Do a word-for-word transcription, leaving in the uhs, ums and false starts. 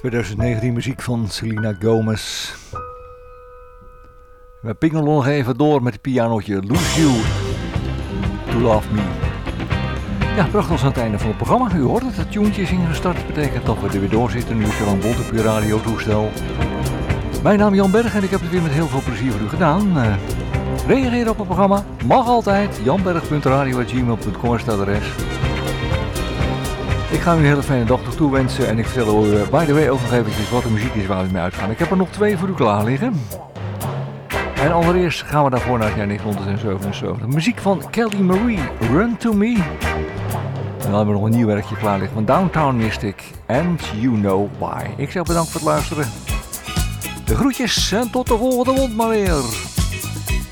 twintig negentien muziek van Selena Gomez. We pingelen nog even door met het pianootje Lose You to Love Me. Ja, bracht ons aan het einde van het programma. U hoort het, het tuentje is ingestart. Dat betekent dat we er weer door zitten. Nu uurtje lang bond op uw radiotoestel. Mijn naam is Jan Berg en ik heb het weer met heel veel plezier voor u gedaan. Uh, reageer op het programma. Mag altijd. janberg punt radio at gmail punt com is het adres. Ik ga u een hele fijne dag nog toewensen. En ik vertel u, uh, by the way, ook nog eventjes wat de muziek is waar we mee uitgaan. Ik heb er nog twee voor u klaar liggen. En allereerst gaan we daarvoor naar het jaar negentien zevenenzeventig. Muziek van Kelly Marie, Run To Me. En dan hebben we nog een nieuw werkje klaar liggen van Downtown Mystic. And You Know Why. Ik zeg bedankt voor het luisteren. De groetjes en tot de volgende mond maar weer.